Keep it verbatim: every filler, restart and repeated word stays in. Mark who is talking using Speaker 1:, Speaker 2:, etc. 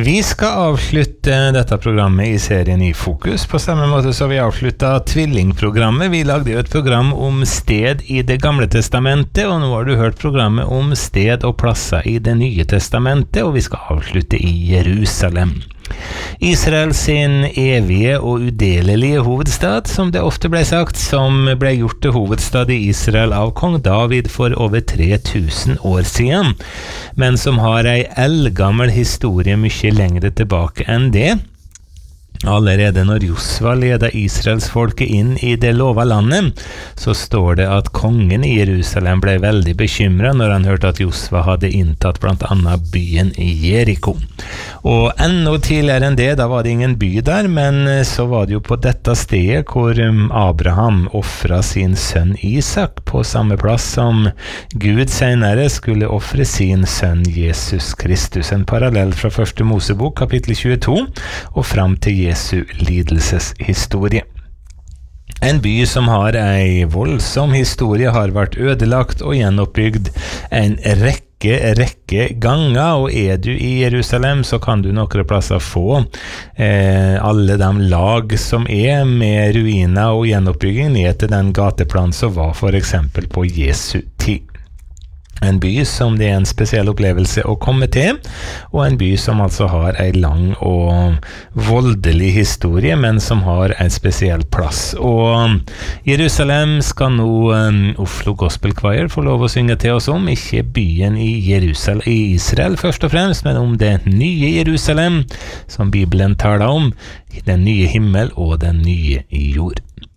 Speaker 1: Vi skal avslutte dette programmet i serien I Fokus, på samme måte som vi avsluttet tvillingprogrammet. Vi lagde jo et program om sted i det gamle testamentet, og nå har du hørt programmet om sted og plasser i det nye testamentet, og vi skal avslutte i Jerusalem. Israel sin evige og udelelige hovedstad, som det ofte ble sagt, som ble gjort til hovedstad i Israel av kong David for over tre tusen år siden, men som har ei eldgammel historie mye lengre tilbake enn det. Allerede når Josva ledet Israelsfolket inn i det lova landet, så står det at kongen i Jerusalem ble veldig bekymret når han hørte at Josva hadde inntatt blant annet byen Jericho. Og enda tidligere enn det, da var det ingen by der, men så var det jo på dette stedet hvor Abraham offret sin sønn Isak, på samme plass som Gud senere skulle offre sin sønn Jesus Kristus. En parallell fra første Mosebok, kapittel tjueto, og fram til Jesus Jesu lidelseshistorie. En by som har ei voldsom historie, har vært ødelagt og gjenoppbygd en rekke, rekke ganger, og er du i Jerusalem, så kan du noen plasser få eh, alle de lag som er med ruiner og gjenoppbygging ned til den gateplan som var for eksempel på Jesu tid. En by som det er en spesiell opplevelse å komme til, og en by som altså har en lang og voldelig historie, men som har en spesiell plass. Og Jerusalem skal nå um, Oslo Gospel Choir få lov å synge til oss om, ikke byen i Jerusalem, i Israel først og fremst, men om det nye Jerusalem, som Bibelen taler om, den nye himmel og den nye jord.